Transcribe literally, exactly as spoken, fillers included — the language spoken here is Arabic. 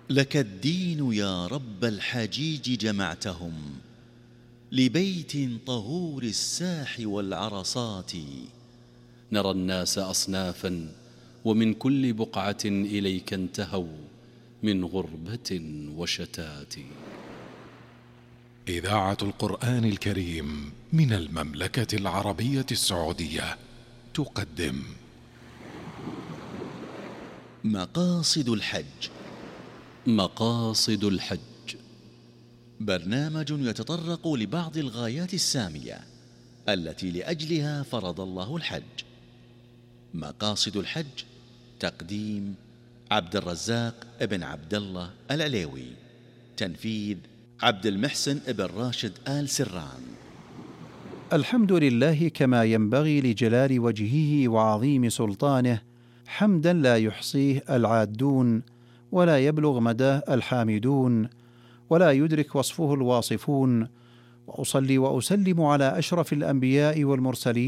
لك الدين يا رب الحجيج جمعتهم، لبيت طهور الساح والعرصات. نرى الناس أصنافا ومن كل بقعة إليك انتهوا من غربة وشتات. إذاعة القرآن الكريم من المملكة العربية السعودية تقدم مقاصد الحج. مقاصد الحج برنامج يتطرق لبعض الغايات السامية التي لأجلها فرض الله الحج. مقاصد الحج، تقديم عبد الرزاق ابن عبد الله العليوي، تنفيذ عبد المحسن ابن راشد آل سران. الحمد لله كما ينبغي لجلال وجهه وعظيم سلطانه، حمدا لا يحصيه العادون ولا يبلغ مداه الحامدون ولا يدرك وصفه الواصفون. وأصلي وأسلم على أشرف الأنبياء والمرسلين